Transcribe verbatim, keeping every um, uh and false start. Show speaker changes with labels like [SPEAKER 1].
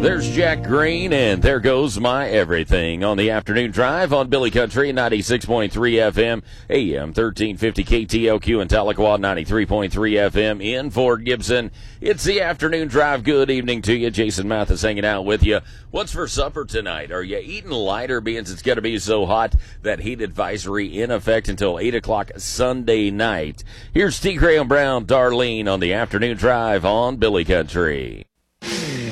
[SPEAKER 1] There's Jack Green, and there goes my everything on the afternoon drive on Billy Country, ninety-six point three F M, A M thirteen fifty K T L Q in Tahlequah, ninety-three point three F M in Fort Gibson. It's the afternoon drive. Good evening to you. Jason Mathis hanging out with you. What's for supper tonight? Are you eating lighter, being it's going to be so hot? That heat advisory in effect until eight o'clock Sunday night. Here's T. Graham Brown, Darlene on the afternoon drive on Billy Country.